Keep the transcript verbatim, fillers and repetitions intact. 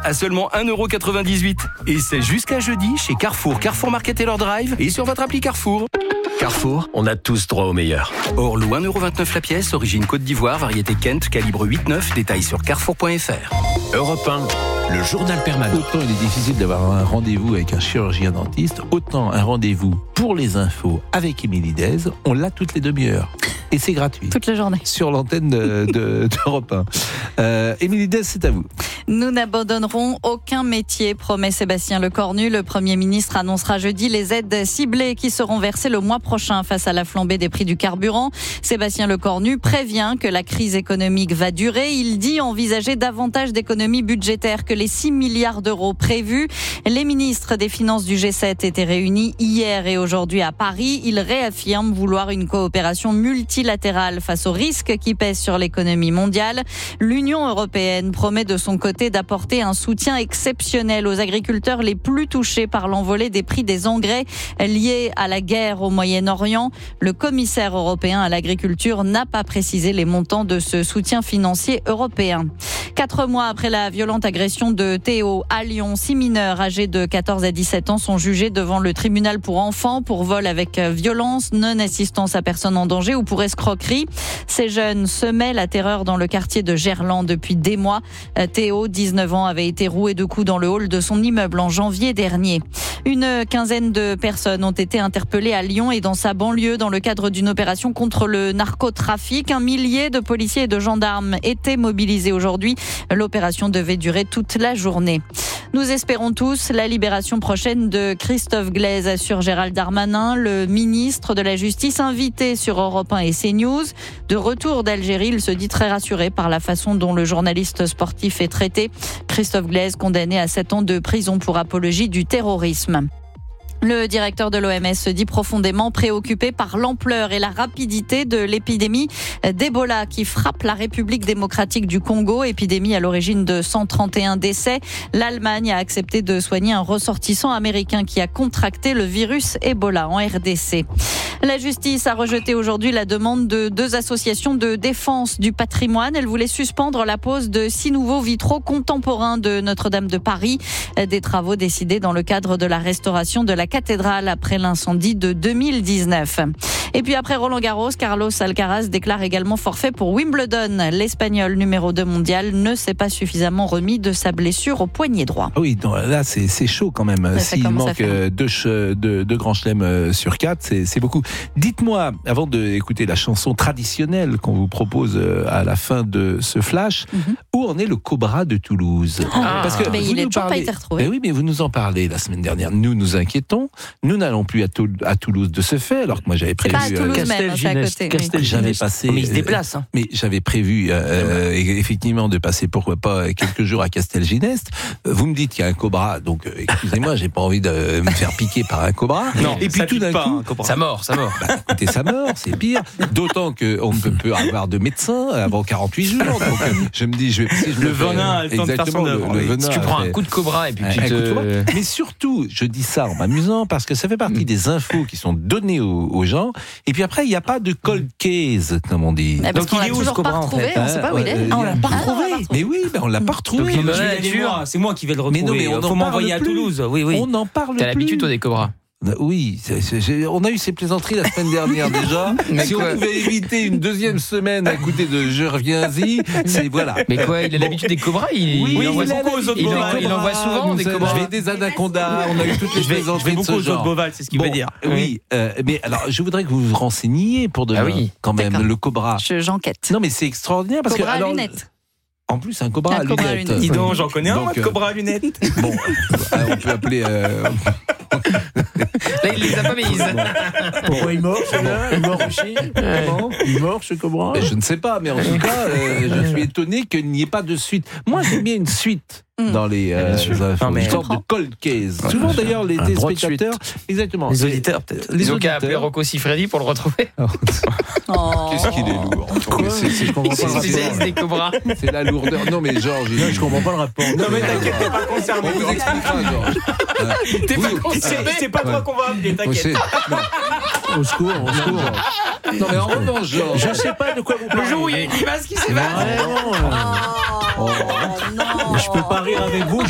à seulement un euro quatre-vingt-dix-huit. Et c'est jusqu'à jeudi chez Carrefour, Carrefour Market et leur Drive et sur votre appli Carrefour. Carrefour, on a tous droit au meilleur. Orlo, un euro vingt-neuf la pièce, origine Côte d'Ivoire, variété Kent, calibre huit neuf, détail sur carrefour point f r. Europe un, le journal permanent. Autant il est difficile d'avoir un rendez-vous avec un chirurgien dentiste, autant un rendez-vous pour les infos avec Émilie Dez, on l'a toutes les demi-heures. Et c'est gratuit. Toute la journée. Sur l'antenne de, de, d'Europe un. Euh, Émilie Dez, c'est à vous. Nous n'abandonnerons aucun métier, promet Sébastien Lecornu. Le Premier ministre annoncera jeudi les aides ciblées qui seront versées le mois prochain face à la flambée des prix du carburant. Sébastien Lecornu prévient que la crise économique va durer. Il dit envisager davantage d'économies budgétaires que les six milliards d'euros prévus. Les ministres des Finances du G sept étaient réunis hier et aujourd'hui à Paris. Ils réaffirment vouloir une coopération multilatérale face aux risques qui pèsent sur l'économie mondiale. L'Union européenne promet de son côté d'apporter un soutien exceptionnel aux agriculteurs les plus touchés par l'envolée des prix des engrais liés à la guerre au Moyen-Orient. Le commissaire européen à l'agriculture n'a pas précisé les montants de ce soutien financier européen. Quatre mois après la violente agression de Théo à Lyon, six mineurs âgés de quatorze à dix-sept ans sont jugés devant le tribunal pour enfants pour vol avec violence, non-assistance à personne en danger ou pour escroquerie. Ces jeunes semaient la terreur dans le quartier de Gerland depuis des mois. Théo, dix-neuf ans, avait été roué de coups dans le hall de son immeuble en janvier dernier. Une quinzaine de personnes ont été interpellées à Lyon et dans sa banlieue dans le cadre d'une opération contre le narcotrafic. Un millier de policiers et de gendarmes étaient mobilisés aujourd'hui. L'opération devait durer toute la journée. Nous espérons tous la libération prochaine de Christophe Glaise, assure Gérald Darmanin, le ministre de la Justice invité sur Europe un et CNews. De retour d'Algérie, il se dit très rassuré par la façon dont le journaliste sportif est traité. Christophe Glaise, condamné à sept ans de prison pour apologie du terrorisme. Le directeur de l'O M S se dit profondément préoccupé par l'ampleur et la rapidité de l'épidémie d'Ebola qui frappe la République démocratique du Congo, épidémie à l'origine de cent trente et un décès. L'Allemagne a accepté de soigner un ressortissant américain qui a contracté le virus Ebola en R D C. La justice a rejeté aujourd'hui la demande de deux associations de défense du patrimoine. Elle voulait suspendre la pose de six nouveaux vitraux contemporains de Notre-Dame de Paris. Des travaux décidés dans le cadre de la restauration de la cathédrale après l'incendie de deux mille dix-neuf. Et puis après Roland-Garros, Carlos Alcaraz déclare également forfait pour Wimbledon. L'Espagnol numéro deux mondial ne s'est pas suffisamment remis de sa blessure au poignet droit. Ah oui, non, là c'est, c'est chaud quand même. Ouais, S'il manque deux, deux, deux grands chelems sur quatre, c'est, c'est beaucoup. Dites-moi, avant d'écouter la chanson traditionnelle qu'on vous propose à la fin de ce flash, mm-hmm. où en est le Cobra de Toulouse? Ah, Parce que mais il n'est toujours parlez... pas été retrouvé. Mais oui, mais vous nous en parlez la semaine dernière. Nous nous inquiétons. Nous n'allons plus à, Toul- à Toulouse de ce fait, alors que moi j'avais prévu. C'est pas à Toulouse euh, même, c'est à côté. Castel, j'avais passé. Mais il se déplace. Hein. Mais j'avais prévu euh, euh, effectivement de passer pourquoi pas quelques jours à Castelginest. Vous me dites qu'il y a un cobra, donc euh, excusez-moi, j'ai pas envie de me faire piquer par un cobra. Non, et puis tout d'un pas, coup, ça mord, ça mord. Bah, écoutez, ça mord, c'est pire. D'autant qu'on ne peut, peut avoir de médecin avant quarante-huit jours. Donc je me dis, je vais. Si je le me fais, venin a le temps de faire son œuvre. Oui. Si tu prends un coup de cobra et puis tu te. Mais surtout, je dis ça en m'amusant parce que ça fait partie des infos qui sont données aux, aux gens. Et puis après, il n'y a pas de cold case, comme on dit. Ah, donc il est où ce cobra en fait? On ne sait pas où il est. Ah, on l'a pas retrouvé. Mais oui, ben on l'a pas retrouvé. Donc, nature, c'est moi qui vais le retrouver. Mais non, mais on faut m'envoyer à Toulouse. Oui, oui. On en parle. T'as l'habitude toi des cobras? Oui, c'est, c'est, on a eu ces plaisanteries la semaine dernière déjà. Si quoi? On pouvait éviter une deuxième semaine à côté de Je reviens-y, c'est voilà. Mais quoi, il a l'habitude des cobras? Il, oui, il envoie il beaucoup aux autres Boval. Il envoie souvent des cobras. Je vais des anacondas, on a eu toutes les plaisanteries. Je vais beaucoup aux autres Boval, c'est ce qu'il bon, veut dire. Oui, euh, mais alors je voudrais que vous vous renseigniez pour demain, ah oui, quand même, d'accord. Le cobra. Je, j'enquête. Non mais c'est extraordinaire parce cobra que. à alors, lunettes. En plus, un cobra, un à, cobra lunettes. à lunettes. Dis donc, j'en connais donc, un, un cobra à lunettes. Bon, on peut appeler. Euh... Là, il les a pas mises. Pourquoi il mord celui-là? Il mord aussi? Comment? Il mord ce cobra? Je ne sais pas, mais en tout cas, euh, je suis étonné qu'il n'y ait pas de suite. Moi, j'aime bien une suite. Dans les euh, infos, une sorte de cold case. Ouais, souvent d'ailleurs les téléspectateurs, exactement. Les auditeurs peut-être. Les Ils ont qu'à appeler Rocco Siffredi pour le retrouver. Oh. Qu'est-ce qu'il est lourd. Quoi c'est, c'est, je comprends c'est pas le spécialiste des cobras. C'est la lourdeur. Non mais Georges, non, je comprends pas le rapport. Non mais t'inquiète, t'es pas concerné. On vous expliquera, Georges. T'es pas concerné. C'est pas toi qu'on va appeler, t'inquiète. Au secours, au secours. Non mais en revanche, Georges, je sais pas de quoi vous parlez. Le jour où il y a une limace qui s'évade. Oh non. Je peux pas rire avec vous.